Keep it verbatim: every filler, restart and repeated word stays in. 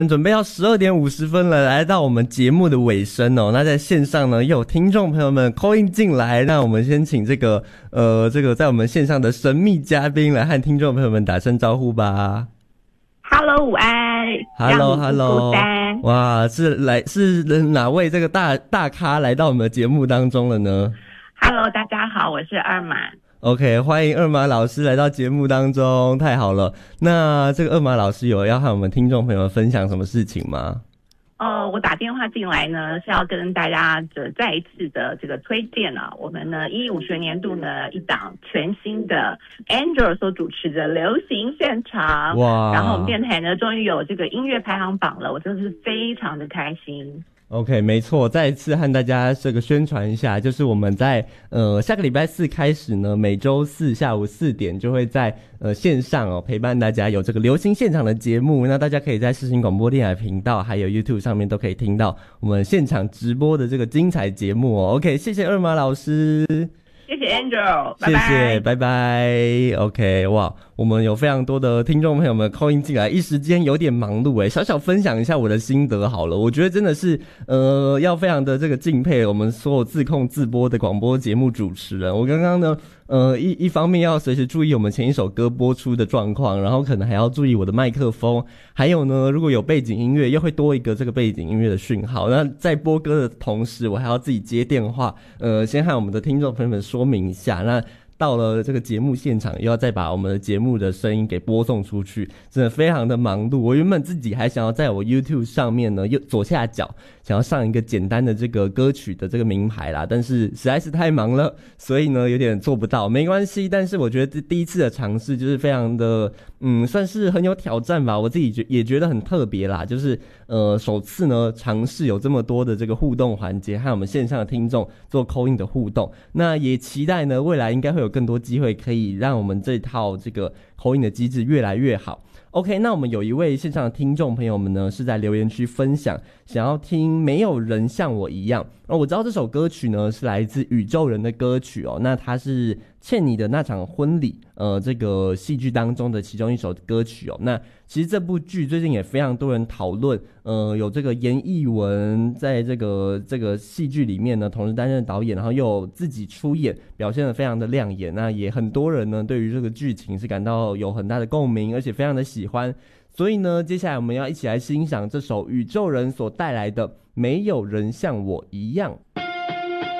准备要十二点五十分了，来到我们节目的尾声哦。那在线上呢，又有听众朋友们 call in 进来，那我们先请这个呃，这个在我们线上的神秘嘉宾来和听众朋友们打声招呼吧。 Hello， 午安。 Hello Hello， 哇，是来是哪位这个大大咖来到我们的节目当中了呢 ？Hello， 大家好，我是二马。 OK， 欢迎二马老师来到节目当中，太好了。那这个二马老师有要和我们听众朋友们分享什么事情吗？ 哦，我打电话进来呢，是要跟大家的再一次的这个推荐啊，我们呢一五学年度呢一档全新的 Angel 所主持的流行现场。哇！然后我们电台呢终于有这个音乐排行榜了，我真的是非常的开心。 OK， 没错，再一次和大家这个宣传一下，就是我们在呃下个礼拜四开始呢，每周四下午四点就会在呃线上哦陪伴大家有这个流行现场的节目，那大家可以在世新广播电台频道还有 YouTube 上面都可以听到我们现场直播的这个精彩节目哦。OK， 谢谢二马老师。 谢谢 Angel， 拜拜，谢谢，拜拜。OK， 哇，我们有非常多的听众朋友们 call in 进来，一时间有点忙碌诶，小小分享一下我的心得好了。我觉得真的是呃，要非常的这个敬佩我们所有自控自播的广播节目主持人。我刚刚呢，呃，一一方面要随时注意我们前一首歌播出的状况，然后可能还要注意我的麦克风，还有呢，如果有背景音乐，又会多一个这个背景音乐的讯号。那在播歌的同时，我还要自己接电话，呃，先和我们的听众朋友们说明一下。那到了这个节目现场，又要再把我们的节目的声音给播送出去，真的非常的忙碌。我原本自己还想要在我 YouTube 上面呢，右左下角想要上一个简单的这个歌曲的这个名牌啦，但是实在是太忙了，所以呢有点做不到。没关系，但是我觉得第一次的尝试就是非常的，嗯，算是很有挑战吧。我自己也觉得很特别啦，就是呃首次呢尝试有这么多的这个互动环节，和我们线上的听众做 call in 的互动。那也期待呢未来应该会有更多机会可以让我们这套这个 call in 的机制越来越好。OK， 那我们有一位线上的听众朋友们呢，是在留言区分享，想要听没有人像我一样。哦，我知道这首歌曲呢是来自宇宙人的歌曲哦，那它是欠你的那场婚礼，呃，这个戏剧当中的其中一首歌曲哦。那其实这部剧最近也非常多人讨论，呃，有这个严艺文在这个这个戏剧里面呢，同时担任导演，然后又有自己出演，表现得非常的亮眼。那也很多人呢对于这个剧情是感到有很大的共鸣，而且非常的喜欢。所以呢，接下来我们要一起来欣赏这首宇宙人所带来的《没有人像我一样》。